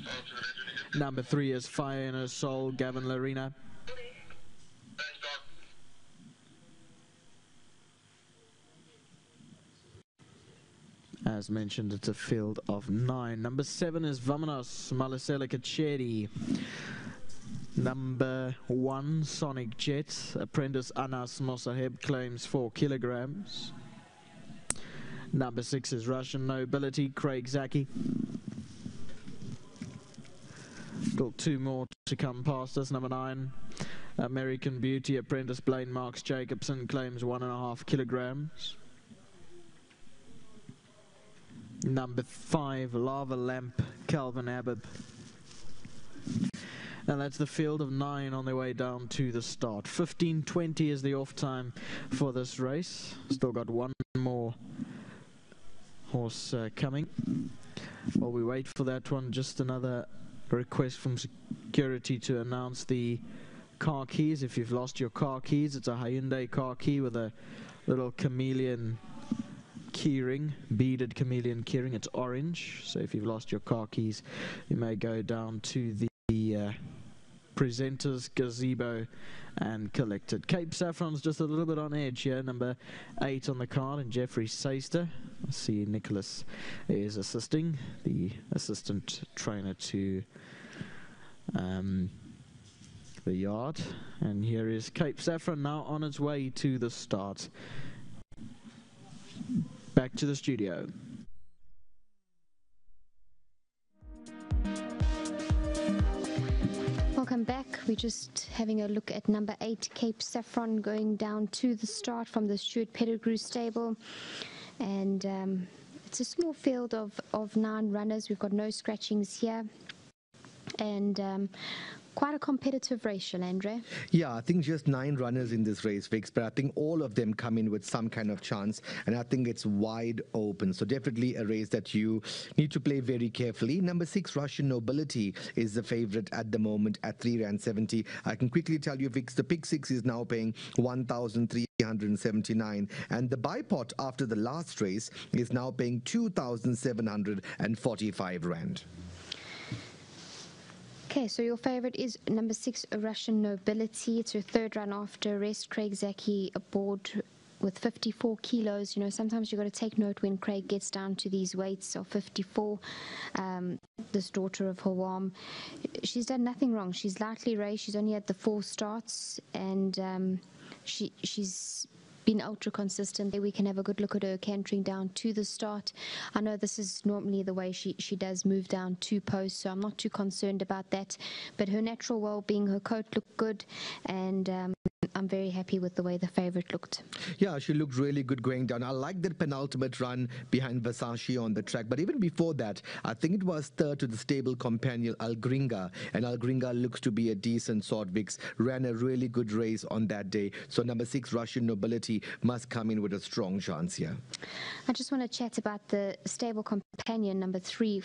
Number 3 is Fire in Her Soul, Gavin Larina. As mentioned, it's a field of 9. Number 7 is Vamanos, Malasela Kacheri. Number 1, Sonic Jet, apprentice Anas Mosaheb, claims 4 kilograms. Number 6 is Russian Nobility, Craig Zaki. Got 2 more to come past us. Number 9, American Beauty, apprentice Blaine Marks Jacobson, claims 1.5 kilograms. Number 5, Lava Lamp, Calvin Abbott. And that's the field of 9 on their way down to the start. 15:20 is the off time for this race. Still got 1 more horse coming. While we wait for that one, just another request from security to announce the car keys. If you've lost your car keys, it's a Hyundai car key with a little chameleon keyring, beaded chameleon keyring. It's orange, so if you've lost your car keys, you may go down to the presenters gazebo and collect it. Cape Saffron's just a little bit on edge here. Number 8 on the card, and Jeffrey Seister. I see Nicholas is assisting, the assistant trainer to the yard. And here is Cape Saffron now on its way to the start. Back to the studio. Welcome back. We're just having a look at number 8, Cape Saffron, going down to the start from the Stuart Pettigrew stable. And it's a small field of 9 runners. We've got no scratchings here. And quite a competitive race, Shalandre. Yeah, I think just 9 runners in this race, Vix, but I think all of them come in with some kind of chance, and I think it's wide open. So definitely a race that you need to play very carefully. Number 6, Russian Nobility, is the favorite at the moment at 3.70 rand. I can quickly tell you, Vix, the pick 6 is now paying 1,379, and the buy pot after the last race is now paying 2,745 rand. Okay, so your favorite is number 6, Russian Nobility. It's her 3rd run after rest. Craig Zaki aboard with 54 kilos. You know, sometimes you've got to take note when Craig gets down to these weights of 54. This daughter of Hawam, she's done nothing wrong. She's lightly raced. She's only had the 4 starts, and she's been ultra consistent. We can have a good look at her cantering down to the start. I know this is normally the way she does move down to post, so I'm not too concerned about that. But her natural well-being, her coat looked good, and I'm very happy with the way the favorite looked. Yeah, she looked really good going down. I like that penultimate run behind Versace on the track. But even before that, I think it was 3rd to the stable companion Algringa. And Algringa looks to be a decent sort, Vix. Ran a really good race on that day. So number 6, Russian Nobility, must come in with a strong chance here. I just want to chat about the stable companion, number 3.